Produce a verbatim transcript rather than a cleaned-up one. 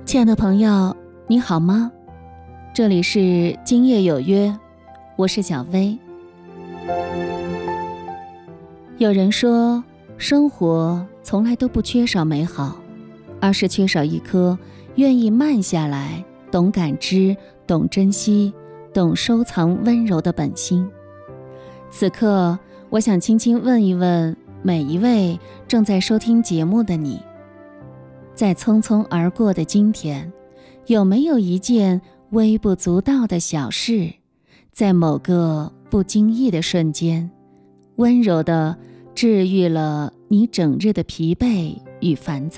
亲爱的朋友，你好吗？这里是今夜有约，我是小薇。有人说，生活从来都不缺少美好，而是缺少一颗愿意慢下来、懂感知、懂珍惜、懂收藏温柔的本心。此刻，我想轻轻问一问每一位正在收听节目的你，在匆匆而过的今天，有没有一件微不足道的小事，在某个不经意的瞬间，温柔地治愈了你整日的疲惫与烦躁？